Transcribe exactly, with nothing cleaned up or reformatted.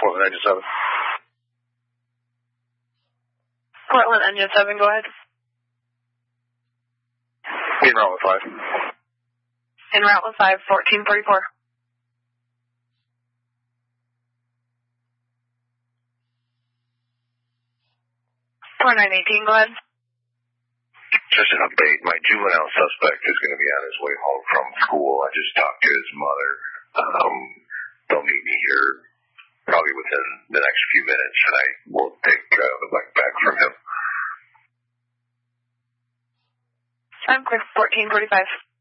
Portland Engine seven. Portland Engine seven, go ahead. In route with five. In route with five, fourteen forty-four. four nine eighteen, go ahead. Just an update. My juvenile suspect is going to be on his way home from school. I just talked to his mother. Um, they'll meet me here probably within the next few minutes, and I will take uh, the bike back from him. I'm quick, fourteen forty-five.